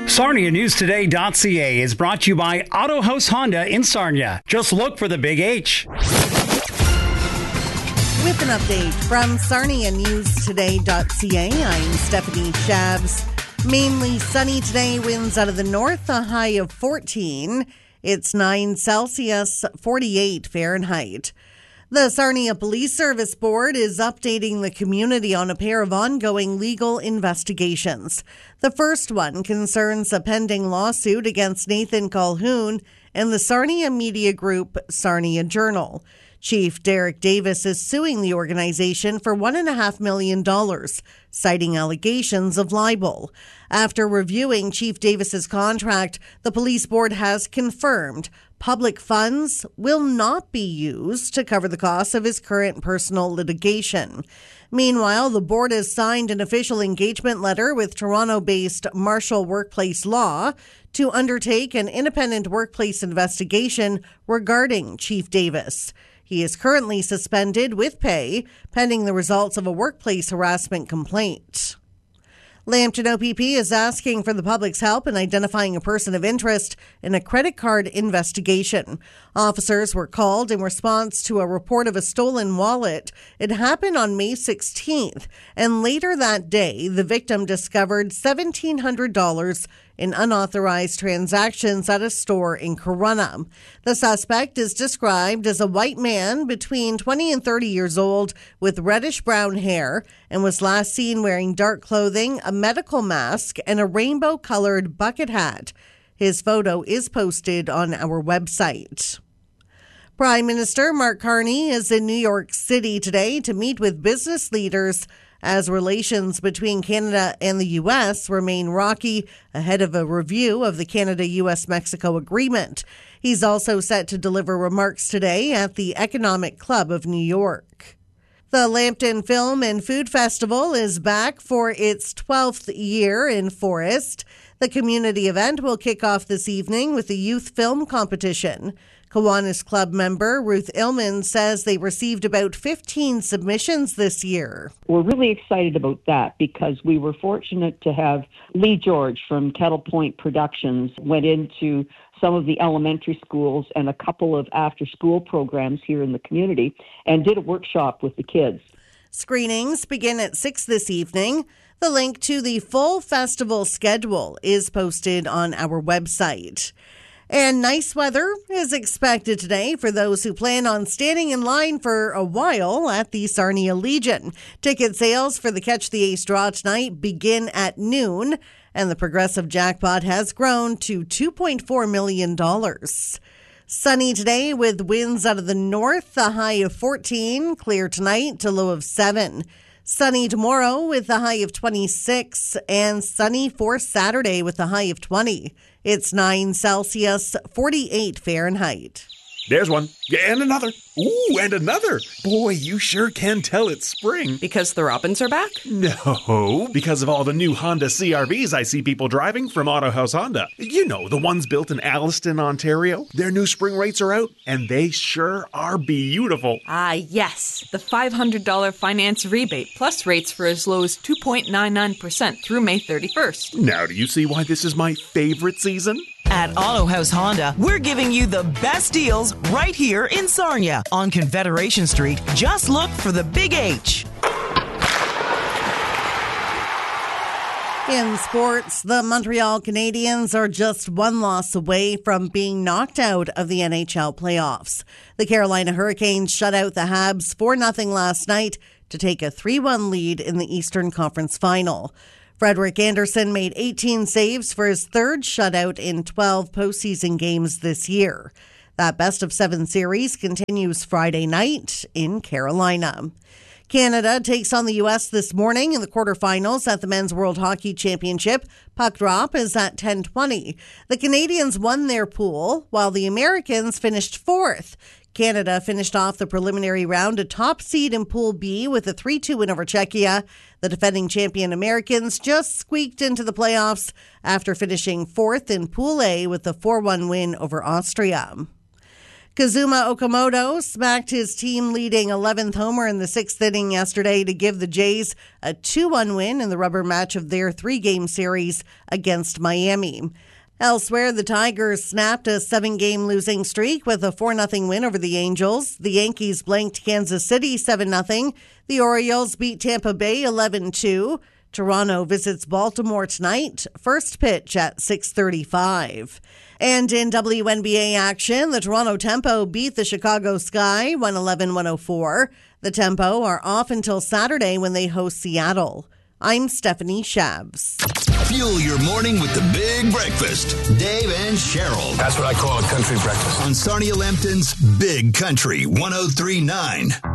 SarniaNewsToday.ca is brought to you by Auto House Honda in Sarnia. Just look for the big H. With an update from SarniaNewsToday.ca, I'm Stephanie Shabs. Mainly sunny today, winds out of the north, a high of 14. It's 9 Celsius, 48 Fahrenheit. The Sarnia Police Service Board is updating the community on a pair of ongoing legal investigations. The first one concerns a pending lawsuit against Nathan Calhoun and the Sarnia media group Sarnia Journal. Chief Derek Davis is suing the organization for $1.5 million, citing allegations of libel. After reviewing Chief Davis's contract, the police board has confirmed public funds will not be used to cover the costs of his current personal litigation. Meanwhile, the board has signed an official engagement letter with Toronto-based Marshall Workplace Law to undertake an independent workplace investigation regarding Chief Davis. He is currently suspended with pay, pending the results of a workplace harassment complaint. Lambton OPP is asking for the public's help in identifying a person of interest in a credit card investigation. Officers were called in response to a report of a stolen wallet. It happened on May 16th, and later that day, the victim discovered $1,700 in unauthorized transactions at a store in Corunna. The suspect is described as a white man between 20 and 30 years old with reddish-brown hair and was last seen wearing dark clothing, a medical mask, and a rainbow-colored bucket hat. His photo is posted on our website. Prime Minister Mark Carney is in New York City today to meet with business leaders as relations between Canada and the U.S. remain rocky ahead of a review of the Canada-U.S.-Mexico agreement. He's also set to deliver remarks today at the Economic Club of New York. The Lambton Film and Food Festival is back for its 12th year in Forest. The community event will kick off this evening with a youth film competition. Kiwanis Club member Ruth Illman says they received about 15 submissions this year. We're really excited about that because we were fortunate to have Lee George from Kettle Point Productions went into some of the elementary schools and a couple of after-school programs here in the community and did a workshop with the kids. Screenings begin at 6 this evening. The link to the full festival schedule is posted on our website. And nice weather is expected today for those who plan on standing in line for a while at the Sarnia Legion. Ticket sales for the Catch the Ace draw tonight begin at noon, and the progressive jackpot has grown to $2.4 million. Sunny today with winds out of the north, a high of 14. Clear tonight to low of 7. Sunny tomorrow with a high of 26, and sunny for Saturday with a high of 20. It's 9 Celsius, 48 Fahrenheit. There's one. And another. Ooh, and another. Boy, you sure can tell it's spring. Because the robins are back? No, because of all the new Honda CRVs I see people driving from Auto House Honda. You know, the ones built in Alliston, Ontario. Their new spring rates are out, and they sure are beautiful. Ah, yes. The $500 finance rebate, plus rates for as low as 2.99% through May 31st. Now, do you see why this is my favorite season? At Auto House Honda, we're giving you the best deals right here in Sarnia on Confederation Street. Just look for the Big H. In sports, the Montreal Canadiens are just one loss away from being knocked out of the NHL playoffs. The Carolina Hurricanes shut out the Habs 4-0 last night to take a 3-1 lead in the Eastern Conference Final. Frederik Andersen made 18 saves for his third shutout in 12 postseason games this year. That best-of-7 series continues Friday night in Carolina. Canada takes on the U.S. this morning in the quarterfinals at the Men's World Hockey Championship. Puck drop is at 10:20. The Canadians won their pool, while the Americans finished fourth. Canada finished off the preliminary round a top seed in Pool B with a 3-2 win over Czechia. The defending champion Americans just squeaked into the playoffs after finishing fourth in Pool A with a 4-1 win over Austria. Kazuma Okamoto smacked his team-leading 11th homer in the 6th inning yesterday to give the Jays a 2-1 win in the rubber match of their 3-game series against Miami. Elsewhere, the Tigers snapped a 7-game losing streak with a 4-0 win over the Angels. The Yankees blanked Kansas City 7-0. The Orioles beat Tampa Bay 11-2. Toronto visits Baltimore tonight. First pitch at 6:35. And in WNBA action, the Toronto Tempo beat the Chicago Sky 111-104. The Tempo are off until Saturday when they host Seattle. I'm Stephanie Shabs. Fuel your morning with the Big Breakfast. Dave and Cheryl. That's what I call a country breakfast. On Sarnia Lambton's Big Country 103.9.